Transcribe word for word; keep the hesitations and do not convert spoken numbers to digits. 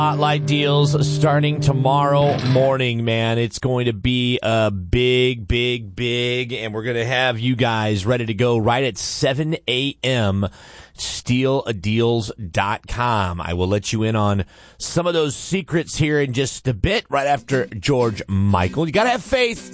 Spotlight deals starting tomorrow morning, man. It's going to be a big, big, big, and we're going to have you guys ready to go right at seven a.m. steal a deals dot com. I will let you in on some of those secrets here in just a bit, right after George Michael. You got to have faith.